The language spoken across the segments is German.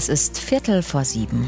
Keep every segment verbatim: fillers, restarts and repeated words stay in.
Es ist Viertel vor sieben.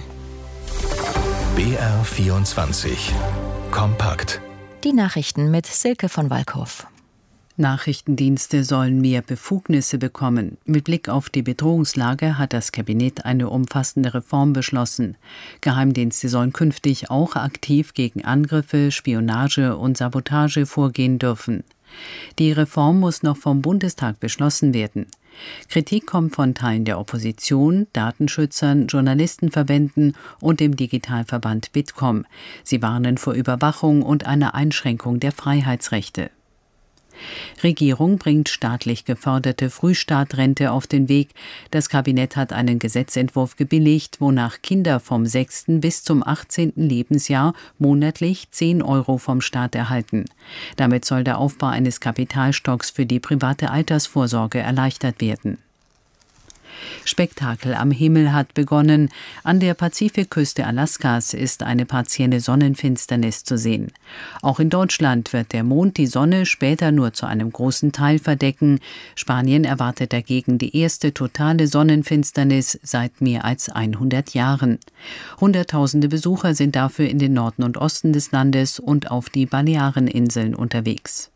B R vierundzwanzig. Kompakt. Die Nachrichten mit Silke von Walkhoff. Nachrichtendienste sollen mehr Befugnisse bekommen. Mit Blick auf die Bedrohungslage hat das Kabinett eine umfassende Reform beschlossen. Geheimdienste sollen künftig auch aktiv gegen Angriffe, Spionage und Sabotage vorgehen dürfen. Die Reform muss noch vom Bundestag beschlossen werden. Kritik kommt von Teilen der Opposition, Datenschützern, Journalistenverbänden und dem Digitalverband Bitkom. Sie warnen vor Überwachung und einer Einschränkung der Freiheitsrechte. Regierung bringt staatlich geförderte Frühstartrente auf den Weg. Das Kabinett hat einen Gesetzentwurf gebilligt, wonach Kinder vom sechsten bis zum achtzehnten Lebensjahr monatlich zehn Euro vom Staat erhalten. Damit soll der Aufbau eines Kapitalstocks für die private Altersvorsorge erleichtert werden. Spektakel am Himmel hat begonnen. An der Pazifikküste Alaskas ist eine partielle Sonnenfinsternis zu sehen. Auch in Deutschland wird der Mond die Sonne später nur zu einem großen Teil verdecken. Spanien erwartet dagegen die erste totale Sonnenfinsternis seit mehr als hundert Jahren. Hunderttausende Besucher sind dafür in den Norden und Osten des Landes und auf die Baleareninseln unterwegs.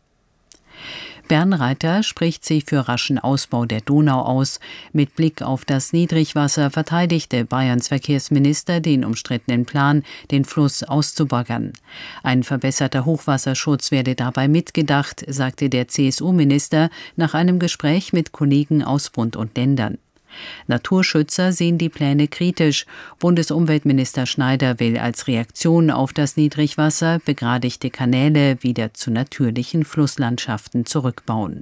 Bernreiter spricht sich für raschen Ausbau der Donau aus. Mit Blick auf das Niedrigwasser verteidigte Bayerns Verkehrsminister den umstrittenen Plan, den Fluss auszubaggern. Ein verbesserter Hochwasserschutz werde dabei mitgedacht, sagte der C S U-Minister nach einem Gespräch mit Kollegen aus Bund und Ländern. Naturschützer sehen die Pläne kritisch. Bundesumweltminister Schneider will als Reaktion auf das Niedrigwasser begradigte Kanäle wieder zu natürlichen Flusslandschaften zurückbauen.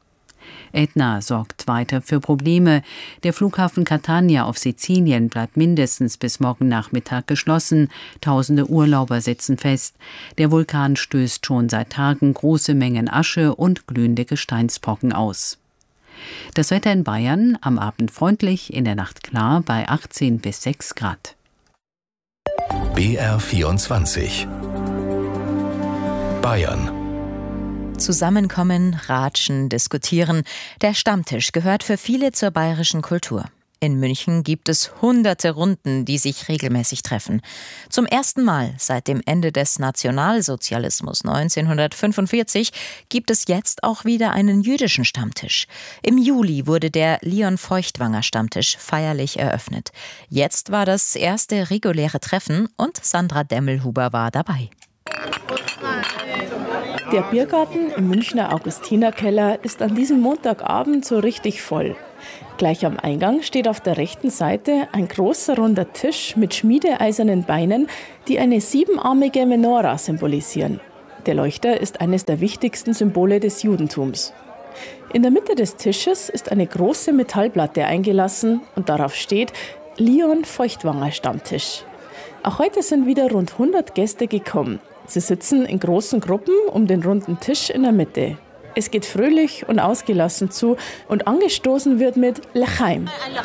Ätna sorgt weiter für Probleme. Der Flughafen Catania auf Sizilien bleibt mindestens bis morgen Nachmittag geschlossen. Tausende Urlauber sitzen fest. Der Vulkan stößt schon seit Tagen große Mengen Asche und glühende Gesteinsbrocken aus. Das Wetter in Bayern am Abend freundlich, in der Nacht klar bei achtzehn bis sechs Grad. B R vierundzwanzig. Bayern. Zusammenkommen, ratschen, diskutieren. Der Stammtisch gehört für viele zur bayerischen Kultur. In München gibt es hunderte Runden, die sich regelmäßig treffen. Zum ersten Mal seit dem Ende des Nationalsozialismus neunzehnhundertfünfundvierzig gibt es jetzt auch wieder einen jüdischen Stammtisch. Im Juli wurde der Leon-Feuchtwanger-Stammtisch feierlich eröffnet. Jetzt war das erste reguläre Treffen und Sandra Demmelhuber war dabei. Der Biergarten im Münchner Augustinerkeller ist an diesem Montagabend so richtig voll. Gleich am Eingang steht auf der rechten Seite ein großer runder Tisch mit schmiedeeisernen Beinen, die eine siebenarmige Menora symbolisieren. Der Leuchter ist eines der wichtigsten Symbole des Judentums. In der Mitte des Tisches ist eine große Metallplatte eingelassen und darauf steht Leon Feuchtwanger Stammtisch. Auch heute sind wieder rund hundert Gäste gekommen. Sie sitzen in großen Gruppen um den runden Tisch in der Mitte. Es geht fröhlich und ausgelassen zu und angestoßen wird mit L'chaim.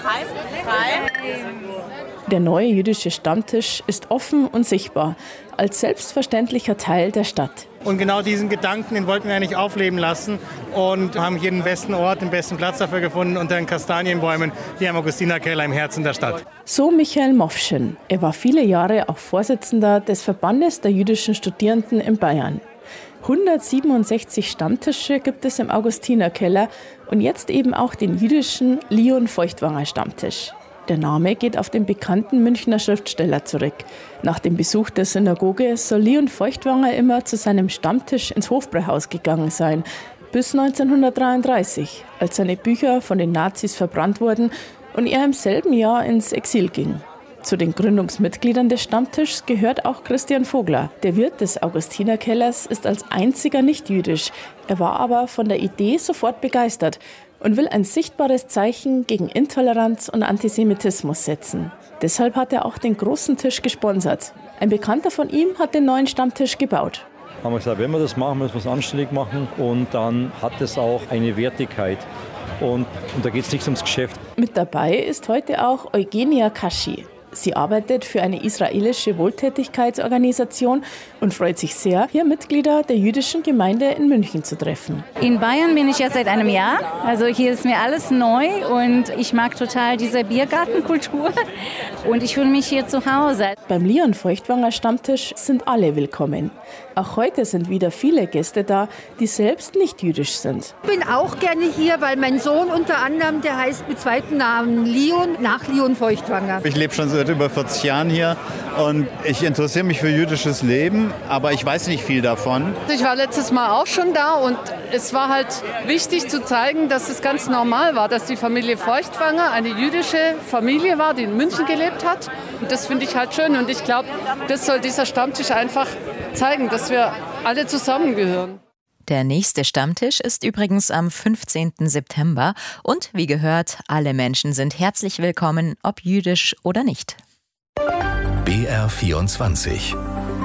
Der neue jüdische Stammtisch ist offen und sichtbar, als selbstverständlicher Teil der Stadt. Und genau diesen Gedanken, den wollten wir eigentlich aufleben lassen und haben hier den besten Ort, den besten Platz dafür gefunden, unter den Kastanienbäumen hier am Augustinerkeller im Herzen der Stadt. So Michael Mofschen. Er war viele Jahre auch Vorsitzender des Verbandes der jüdischen Studierenden in Bayern. hundertsiebenundsechzig Stammtische gibt es im Augustinerkeller und jetzt eben auch den jüdischen Leon Feuchtwanger Stammtisch. Der Name geht auf den bekannten Münchner Schriftsteller zurück. Nach dem Besuch der Synagoge soll Leon Feuchtwanger immer zu seinem Stammtisch ins Hofbräuhaus gegangen sein, bis neunzehnhundertdreiunddreißig, als seine Bücher von den Nazis verbrannt wurden und er im selben Jahr ins Exil ging. Zu den Gründungsmitgliedern des Stammtischs gehört auch Christian Vogler. Der Wirt des Augustinerkellers ist als einziger nicht jüdisch. Er war aber von der Idee sofort begeistert und will ein sichtbares Zeichen gegen Intoleranz und Antisemitismus setzen. Deshalb hat er auch den großen Tisch gesponsert. Ein Bekannter von ihm hat den neuen Stammtisch gebaut. Haben wir gesagt, wenn wir das machen, müssen wir es anständig machen und dann hat es auch eine Wertigkeit. Und, und da geht es nicht ums Geschäft. Mit dabei ist heute auch Eugenia Kaschi. Sie arbeitet für eine israelische Wohltätigkeitsorganisation und freut sich sehr, hier Mitglieder der jüdischen Gemeinde in München zu treffen. In Bayern bin ich jetzt seit einem Jahr. Also hier ist mir alles neu und ich mag total diese Biergartenkultur und ich fühle mich hier zu Hause. Beim Leon Feuchtwanger Stammtisch sind alle willkommen. Auch heute sind wieder viele Gäste da, die selbst nicht jüdisch sind. Ich bin auch gerne hier, weil mein Sohn unter anderem, der heißt mit zweiten Namen Leon, nach Leon Feuchtwanger. Ich lebe schon seit über vierzig Jahren hier und ich interessiere mich für jüdisches Leben, aber ich weiß nicht viel davon. Ich war letztes Mal auch schon da und es war halt wichtig zu zeigen, dass es ganz normal war, dass die Familie Feuchtwanger eine jüdische Familie war, die in München gelebt hat. Und das finde ich halt schön und ich glaube, das soll dieser Stammtisch einfach zeigen, dass wir alle zusammengehören. Der nächste Stammtisch ist übrigens am fünfzehnten September und wie gehört, alle Menschen sind herzlich willkommen, ob jüdisch oder nicht. B R vierundzwanzig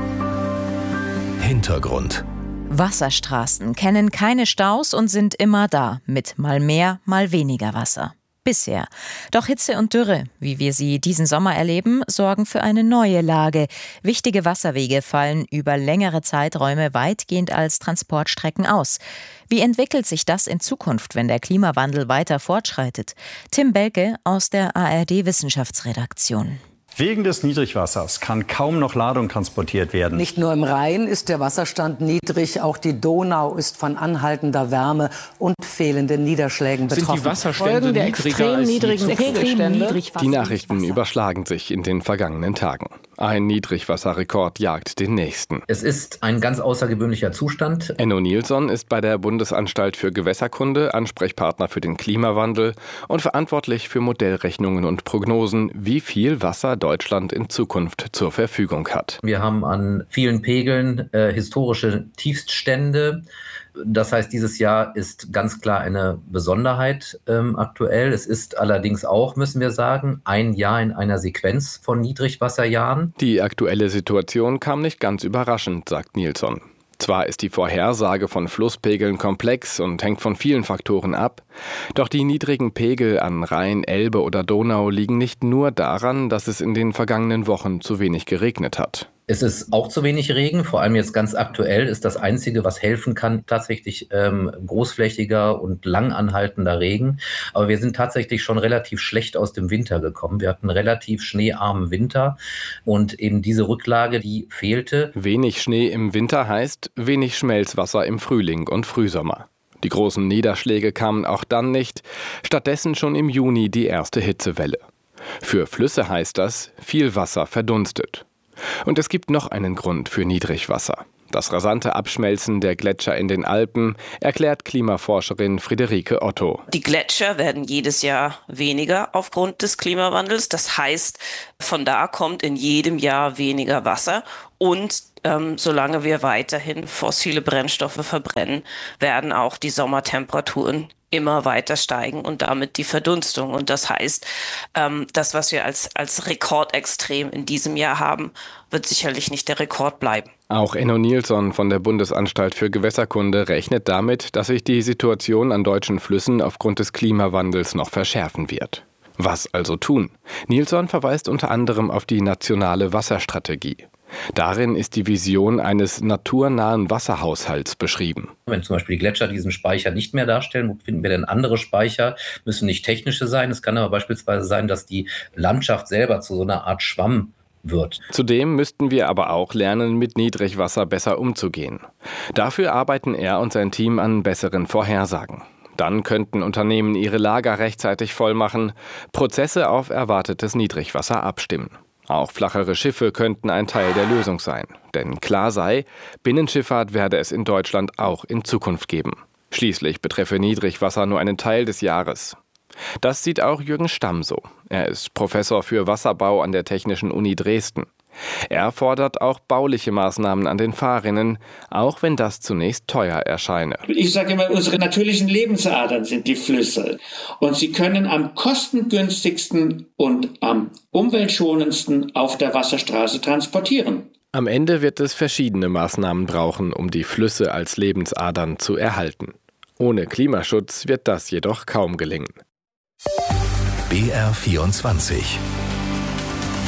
Hintergrund. Wasserstraßen kennen keine Staus und sind immer da, mit mal mehr, mal weniger Wasser. Bisher. Doch Hitze und Dürre, wie wir sie diesen Sommer erleben, sorgen für eine neue Lage. Wichtige Wasserwege fallen über längere Zeiträume weitgehend als Transportstrecken aus. Wie entwickelt sich das in Zukunft, wenn der Klimawandel weiter fortschreitet? Tim Belke aus der A R D-Wissenschaftsredaktion. Wegen des Niedrigwassers kann kaum noch Ladung transportiert werden. Nicht nur im Rhein ist der Wasserstand niedrig, auch die Donau ist von anhaltender Wärme und fehlenden Niederschlägen betroffen. Sind die Wasserstände der extrem niedrigen Pegelstände? Die Nachrichten überschlagen sich in den vergangenen Tagen. Ein Niedrigwasserrekord jagt den nächsten. Es ist ein ganz außergewöhnlicher Zustand. Enno Nilsson ist bei der Bundesanstalt für Gewässerkunde Ansprechpartner für den Klimawandel und verantwortlich für Modellrechnungen und Prognosen, wie viel Wasser Deutschland in Zukunft zur Verfügung hat. Wir haben an vielen Pegeln äh, historische Tiefststände. Das heißt, dieses Jahr ist ganz klar eine Besonderheit ähm, aktuell. Es ist allerdings auch, müssen wir sagen, ein Jahr in einer Sequenz von Niedrigwasserjahren. Die aktuelle Situation kam nicht ganz überraschend, sagt Nilsson. Zwar ist die Vorhersage von Flusspegeln komplex und hängt von vielen Faktoren ab, doch die niedrigen Pegel an Rhein, Elbe oder Donau liegen nicht nur daran, dass es in den vergangenen Wochen zu wenig geregnet hat. Es ist auch zu wenig Regen, vor allem jetzt ganz aktuell ist das Einzige, was helfen kann, tatsächlich ähm, großflächiger und langanhaltender Regen. Aber wir sind tatsächlich schon relativ schlecht aus dem Winter gekommen. Wir hatten einen relativ schneearmen Winter und eben diese Rücklage, die fehlte. Wenig Schnee im Winter heißt wenig Schmelzwasser im Frühling und Frühsommer. Die großen Niederschläge kamen auch dann nicht, stattdessen schon im Juni die erste Hitzewelle. Für Flüsse heißt das, viel Wasser verdunstet. Und es gibt noch einen Grund für Niedrigwasser. Das rasante Abschmelzen der Gletscher in den Alpen, erklärt Klimaforscherin Friederike Otto. Die Gletscher werden jedes Jahr weniger aufgrund des Klimawandels. Das heißt, von da kommt in jedem Jahr weniger Wasser. Und ähm, solange wir weiterhin fossile Brennstoffe verbrennen, werden auch die Sommertemperaturen immer weiter steigen und damit die Verdunstung. Und das heißt, ähm, das, was wir als, als Rekordextrem in diesem Jahr haben, wird sicherlich nicht der Rekord bleiben. Auch Enno Nilsson von der Bundesanstalt für Gewässerkunde rechnet damit, dass sich die Situation an deutschen Flüssen aufgrund des Klimawandels noch verschärfen wird. Was also tun? Nilsson verweist unter anderem auf die nationale Wasserstrategie. Darin ist die Vision eines naturnahen Wasserhaushalts beschrieben. Wenn zum Beispiel die Gletscher diesen Speicher nicht mehr darstellen, wo finden wir denn andere Speicher? Müssen nicht technische sein. Es kann aber beispielsweise sein, dass die Landschaft selber zu so einer Art Schwamm wird. Zudem müssten wir aber auch lernen, mit Niedrigwasser besser umzugehen. Dafür arbeiten er und sein Team an besseren Vorhersagen. Dann könnten Unternehmen ihre Lager rechtzeitig vollmachen, Prozesse auf erwartetes Niedrigwasser abstimmen. Auch flachere Schiffe könnten ein Teil der Lösung sein. Denn klar sei, Binnenschifffahrt werde es in Deutschland auch in Zukunft geben. Schließlich betreffe Niedrigwasser nur einen Teil des Jahres. Das sieht auch Jürgen Stamm so. Er ist Professor für Wasserbau an der Technischen Uni Dresden. Er fordert auch bauliche Maßnahmen an den Fahrrinnen, auch wenn das zunächst teuer erscheine. Ich sage immer, unsere natürlichen Lebensadern sind die Flüsse. Und sie können am kostengünstigsten und am umweltschonendsten auf der Wasserstraße transportieren. Am Ende wird es verschiedene Maßnahmen brauchen, um die Flüsse als Lebensadern zu erhalten. Ohne Klimaschutz wird das jedoch kaum gelingen. B R vierundzwanzig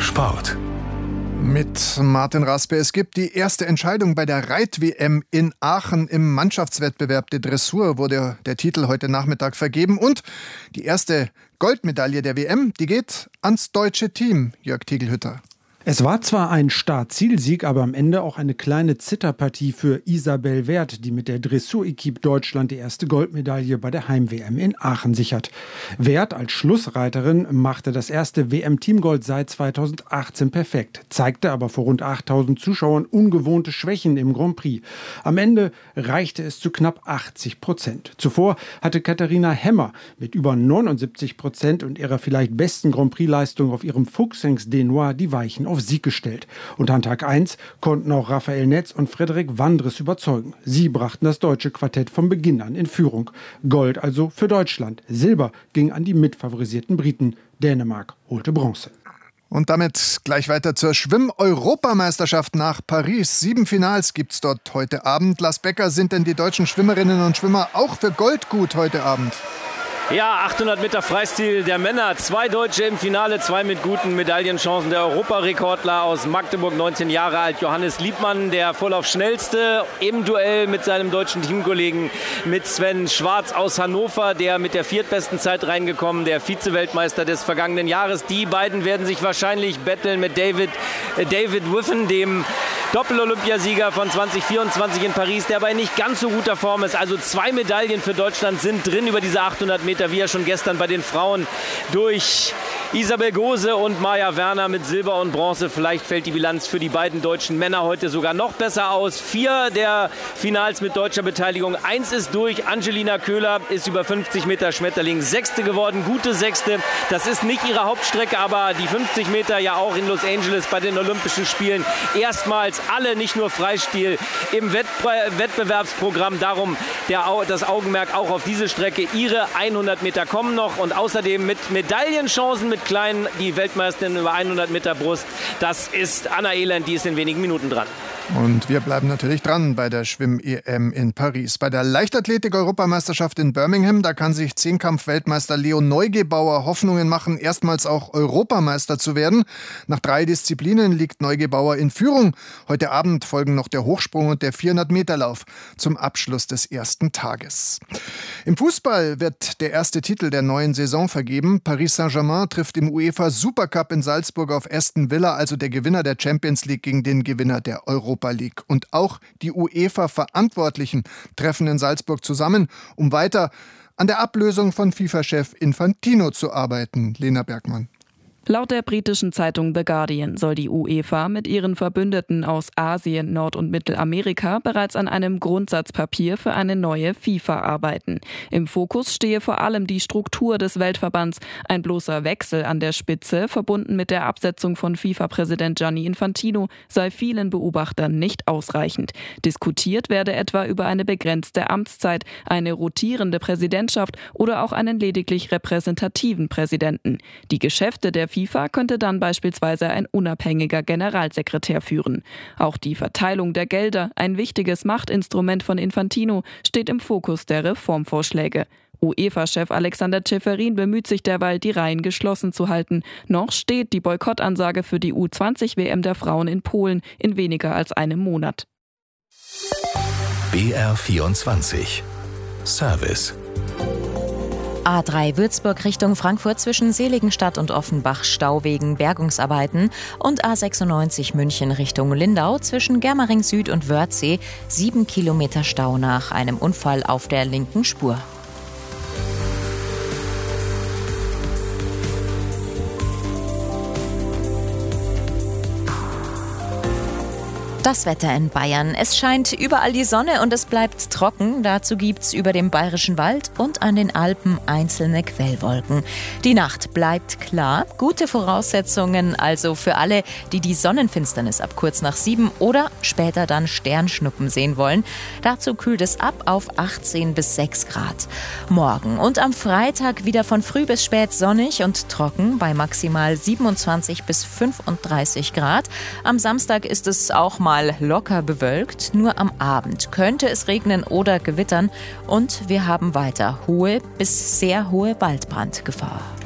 Sport. Mit Martin Raspe. Es gibt die erste Entscheidung bei der Reit-W M in Aachen. Im Mannschaftswettbewerb der Dressur wurde der Titel heute Nachmittag vergeben. Und die erste Goldmedaille der W M, die geht ans deutsche Team, Jörg Tiegelhütter. Es war zwar ein Start-Ziel-Sieg, aber am Ende auch eine kleine Zitterpartie für Isabel Werth, die mit der Dressur-Equipe Deutschland die erste Goldmedaille bei der Heim-W M in Aachen sichert. Werth als Schlussreiterin machte das erste W M-Teamgold seit zweitausendachtzehn perfekt, zeigte aber vor rund achttausend Zuschauern ungewohnte Schwächen im Grand Prix. Am Ende reichte es zu knapp achtzig Prozent. Zuvor hatte Katharina Hemmer mit über neunundsiebzig Prozent und ihrer vielleicht besten Grand Prix-Leistung auf ihrem Fuchsings Denois die Weichen auf Sieg gestellt. Und an Tag eins konnten auch Raphael Netz und Frederik Wandres überzeugen. Sie brachten das deutsche Quartett von Beginn an in Führung. Gold also für Deutschland. Silber ging an die mitfavorisierten Briten. Dänemark holte Bronze. Und damit gleich weiter zur Schwimm-Europameisterschaft nach Paris. Sieben Finals gibt's dort heute Abend. Lars Becker, sind denn die deutschen Schwimmerinnen und Schwimmer auch für Gold gut heute Abend? Ja, achthundert Meter Freistil der Männer. Zwei Deutsche im Finale, zwei mit guten Medaillenchancen. Der Europarekordler aus Magdeburg, neunzehn Jahre alt, Johannes Liebmann, der Vorlaufschnellste im Duell mit seinem deutschen Teamkollegen, mit Sven Schwarz aus Hannover, der mit der viertbesten Zeit reingekommen, der Vize-Weltmeister des vergangenen Jahres. Die beiden werden sich wahrscheinlich betteln mit David, äh, David Wiffen, dem Doppel-Olympiasieger von zwanzig vierundzwanzig in Paris, der bei nicht ganz so guter Form ist. Also zwei Medaillen für Deutschland sind drin über diese achthundert Meter, wie ja schon gestern bei den Frauen durch Isabel Gose und Maja Werner mit Silber und Bronze. Vielleicht fällt die Bilanz für die beiden deutschen Männer heute sogar noch besser aus. Vier der Finals mit deutscher Beteiligung. Eins ist durch. Angelina Köhler ist über fünfzig Meter Schmetterling Sechste geworden. Gute Sechste. Das ist nicht ihre Hauptstrecke, aber die fünfzig Meter ja auch in Los Angeles bei den Olympischen Spielen. Erstmals alle, nicht nur Freistil, im Wettbe- Wettbewerbsprogramm. Darum der, das Augenmerk auch auf diese Strecke. Ihre hundert Meter kommen noch und außerdem mit Medaillenchancen mit Kleinen, die Weltmeisterin über hundert Meter Brust. Das ist Anna Elend, die ist in wenigen Minuten dran. Und wir bleiben natürlich dran bei der Schwimm-E M in Paris. Bei der Leichtathletik-Europameisterschaft in Birmingham, da kann sich Zehnkampf-Weltmeister Leo Neugebauer Hoffnungen machen, erstmals auch Europameister zu werden. Nach drei Disziplinen liegt Neugebauer in Führung. Heute Abend folgen noch der Hochsprung und der vierhundert Meter Lauf zum Abschluss des ersten Tages. Im Fußball wird der erste Titel der neuen Saison vergeben. Paris Saint-Germain trifft im UEFA Supercup in Salzburg auf Aston Villa, also der Gewinner der Champions League gegen den Gewinner der Europa League. Und auch die UEFA-Verantwortlichen treffen in Salzburg zusammen, um weiter an der Ablösung von FIFA-Chef Infantino zu arbeiten. Lena Bergmann. Laut der britischen Zeitung The Guardian soll die UEFA mit ihren Verbündeten aus Asien, Nord- und Mittelamerika bereits an einem Grundsatzpapier für eine neue FIFA arbeiten. Im Fokus stehe vor allem die Struktur des Weltverbands. Ein bloßer Wechsel an der Spitze, verbunden mit der Absetzung von FIFA-Präsident Gianni Infantino, sei vielen Beobachtern nicht ausreichend. Diskutiert werde etwa über eine begrenzte Amtszeit, eine rotierende Präsidentschaft oder auch einen lediglich repräsentativen Präsidenten. Die Geschäfte der FIFA könnte dann beispielsweise ein unabhängiger Generalsekretär führen. Auch die Verteilung der Gelder, ein wichtiges Machtinstrument von Infantino, steht im Fokus der Reformvorschläge. UEFA-Chef Alexander Ceferin bemüht sich derweil, die Reihen geschlossen zu halten. Noch steht die Boykottansage für die U zwanzig W M der Frauen in Polen in weniger als einem Monat. B R vierundzwanzig Service. A drei Würzburg Richtung Frankfurt zwischen Seligenstadt und Offenbach Stau wegen Bergungsarbeiten und A sechsundneunzig München Richtung Lindau zwischen Germering Süd und Wörthsee sieben Kilometer Stau nach einem Unfall auf der linken Spur. Das Wetter in Bayern. Es scheint überall die Sonne und es bleibt trocken. Dazu gibt's über dem Bayerischen Wald und an den Alpen einzelne Quellwolken. Die Nacht bleibt klar. Gute Voraussetzungen also für alle, die die Sonnenfinsternis ab kurz nach sieben oder später dann Sternschnuppen sehen wollen. Dazu kühlt es ab auf achtzehn bis sechs Grad. Morgen und am Freitag wieder von früh bis spät sonnig und trocken bei maximal siebenundzwanzig bis fünfunddreißig Grad. Am Samstag ist es auch mal locker bewölkt, nur am Abend könnte es regnen oder gewittern und wir haben weiter hohe bis sehr hohe Waldbrandgefahr.